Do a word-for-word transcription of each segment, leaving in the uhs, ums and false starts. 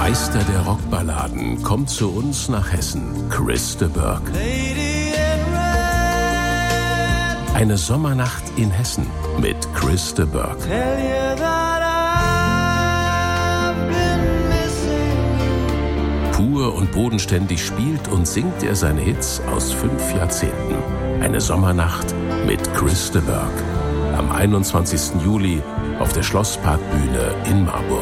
Meister der Rockballaden kommt zu uns nach Hessen, Chris de Burgh. Eine Sommernacht in Hessen mit Chris de Burgh. Pur und bodenständig spielt und singt er seine Hits aus fünf Jahrzehnten. Eine Sommernacht mit Chris de Burgh. Am einundzwanzigsten Juli auf der Schlossparkbühne in Marburg.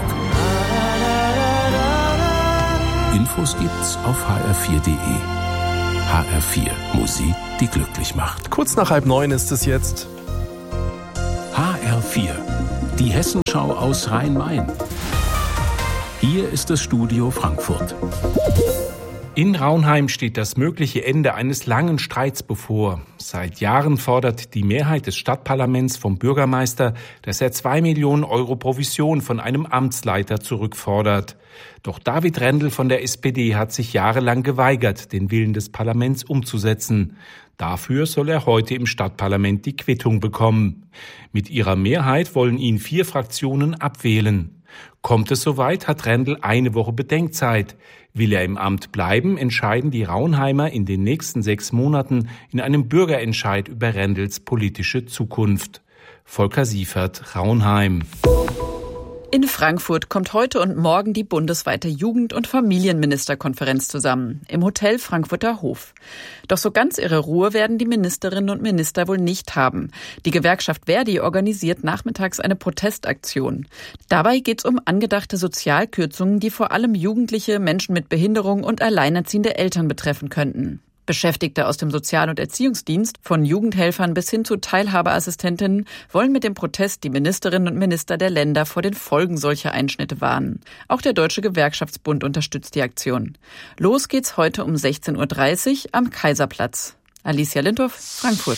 Infos gibt's auf h r vier punkt d e. H R vier, Musik, die glücklich macht. Kurz nach halb neun ist es jetzt. H R vier, die Hessenschau aus Rhein-Main. Hier ist das Studio Frankfurt. In Raunheim steht das mögliche Ende eines langen Streits bevor. Seit Jahren fordert die Mehrheit des Stadtparlaments vom Bürgermeister, dass er zwei Millionen Euro Provision von einem Amtsleiter zurückfordert. Doch David Rendel von der S P D hat sich jahrelang geweigert, den Willen des Parlaments umzusetzen. Dafür soll er heute im Stadtparlament die Quittung bekommen. Mit ihrer Mehrheit wollen ihn vier Fraktionen abwählen. Kommt es soweit, hat Rendel eine Woche Bedenkzeit. Will er im Amt bleiben, entscheiden die Raunheimer in den nächsten sechs Monaten in einem Bürgerentscheid über Rendels politische Zukunft. Volker Siefert, Raunheim. In Frankfurt kommt heute und morgen die bundesweite Jugend- und Familienministerkonferenz zusammen, im Hotel Frankfurter Hof. Doch so ganz ihre Ruhe werden die Ministerinnen und Minister wohl nicht haben. Die Gewerkschaft Verdi organisiert nachmittags eine Protestaktion. Dabei geht es um angedachte Sozialkürzungen, die vor allem Jugendliche, Menschen mit Behinderung und alleinerziehende Eltern betreffen könnten. Beschäftigte aus dem Sozial- und Erziehungsdienst, von Jugendhelfern bis hin zu Teilhabeassistentinnen, wollen mit dem Protest die Ministerinnen und Minister der Länder vor den Folgen solcher Einschnitte warnen. Auch der Deutsche Gewerkschaftsbund unterstützt die Aktion. Los geht's heute um sechzehn Uhr dreißig am Kaiserplatz. Alicia Lindhoff, Frankfurt.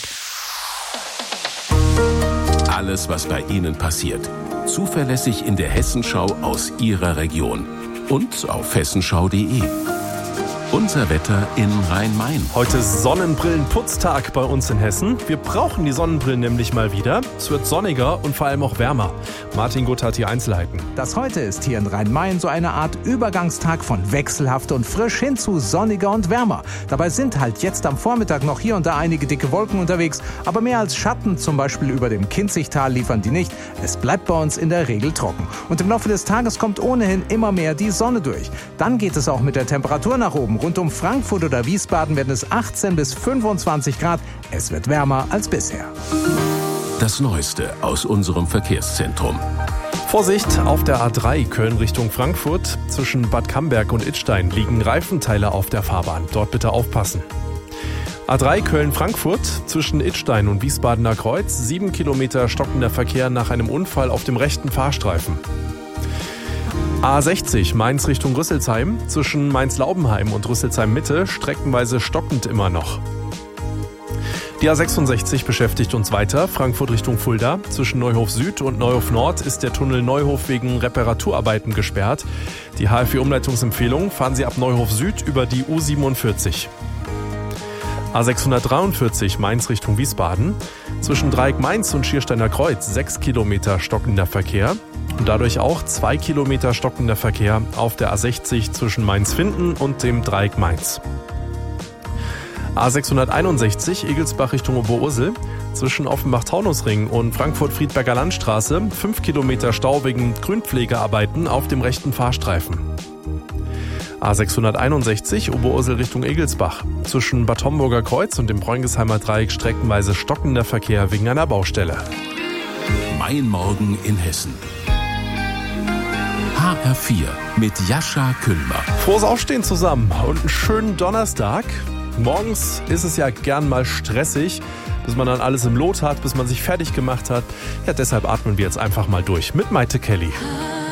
Alles, was bei Ihnen passiert. Zuverlässig in der Hessenschau aus Ihrer Region. Und auf hessenschau punkt de. Unser Wetter in Rhein-Main. Heute ist Sonnenbrillenputztag bei uns in Hessen. Wir brauchen die Sonnenbrillen nämlich mal wieder. Es wird sonniger und vor allem auch wärmer. Martin Gutt hat die Einzelheiten. Das heute ist hier in Rhein-Main so eine Art Übergangstag von wechselhaft und frisch hin zu sonniger und wärmer. Dabei sind halt jetzt am Vormittag noch hier und da einige dicke Wolken unterwegs, aber mehr als Schatten, zum Beispiel über dem Kinzigtal, liefern die nicht. Es bleibt bei uns in der Regel trocken. Und im Laufe des Tages kommt ohnehin immer mehr die Sonne durch. Dann geht es auch mit der Temperatur nach oben. Rund um Frankfurt oder Wiesbaden werden es achtzehn bis fünfundzwanzig Grad. Es wird wärmer als bisher. Das Neueste aus unserem Verkehrszentrum. Vorsicht, auf der A drei Köln Richtung Frankfurt. Zwischen Bad Camberg und Idstein liegen Reifenteile auf der Fahrbahn. Dort bitte aufpassen. A drei Köln-Frankfurt zwischen Idstein und Wiesbadener Kreuz. Sieben Kilometer stockender Verkehr nach einem Unfall auf dem rechten Fahrstreifen. A sechzig Mainz Richtung Rüsselsheim, zwischen Mainz-Laubenheim und Rüsselsheim-Mitte streckenweise stockend immer noch. Die A sechsundsechzig beschäftigt uns weiter, Frankfurt Richtung Fulda. Zwischen Neuhof Süd und Neuhof Nord ist der Tunnel Neuhof wegen Reparaturarbeiten gesperrt. Die H F vier-Umleitungsempfehlung: fahren Sie ab Neuhof Süd über die U siebenundvierzig. A sechshundertdreiundvierzig Mainz Richtung Wiesbaden. Zwischen Dreieck Mainz und Schiersteiner Kreuz sechs Kilometer stockender Verkehr. Und dadurch auch zwei Kilometer stockender Verkehr auf der A sechzig zwischen Mainz-Finden und dem Dreieck Mainz. A sechshunderteinundsechzig Egelsbach Richtung Oberursel. Zwischen Offenbach-Taunusring und Frankfurt-Friedberger Landstraße fünf Kilometer Stau wegen Grünpflegearbeiten auf dem rechten Fahrstreifen. A sechshunderteinundsechzig Oberursel Richtung Egelsbach. Zwischen Bad Homburger Kreuz und dem Bräungesheimer Dreieck streckenweise stockender Verkehr wegen einer Baustelle. Mein Morgen in Hessen. H R vier mit Jascha Küllmer. Frohes Aufstehen zusammen und einen schönen Donnerstag. Morgens ist es ja gern mal stressig, bis man dann alles im Lot hat, bis man sich fertig gemacht hat. Ja, deshalb atmen wir jetzt einfach mal durch mit Maite Kelly.